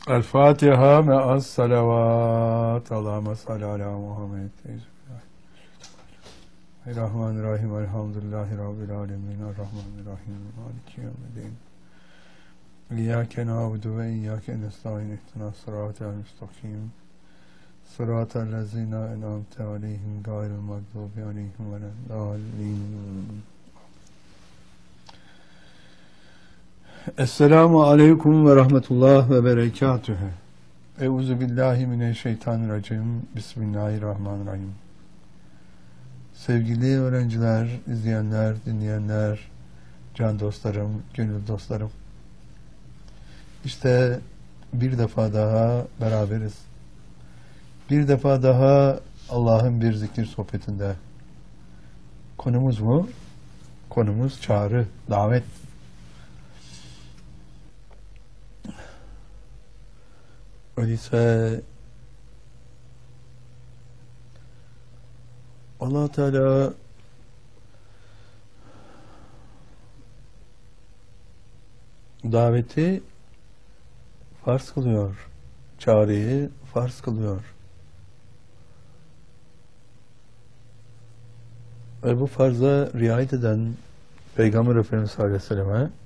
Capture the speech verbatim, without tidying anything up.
El Fatiha me'as salavat. Allahümme salli ala Muhammed. Bismillahirrahmanirrahim. Elhamdülillahi Rabbil alemin. Errahmanirrahim. Maliki yevmiddin. İyyâke na'budu ve iyyâke nestaîn. İhdinas sıratal müstakim. Sıratal lezîne en'amte aleyhim gayril mağdûbi aleyhim veleddâllîn. Esselamu aleyküm ve rahmetullah ve berekatühü. Euzu billahi mineşşeytanirracim. Bismillahirrahmanirrahim. Sevgili öğrenciler, izleyenler, dinleyenler, can dostlarım, gönül dostlarım. İşte bir defa daha beraberiz. Bir defa daha Allah'ın bir zikir sohbetinde. Konumuz mu? Konumuz çağrı, davet. Öyleyse Allah Teala daveti farz kılıyor. Çağrıyı farz kılıyor. Ve bu farza riayet eden Peygamber Efendimiz sallallahu aleyhi ve selleme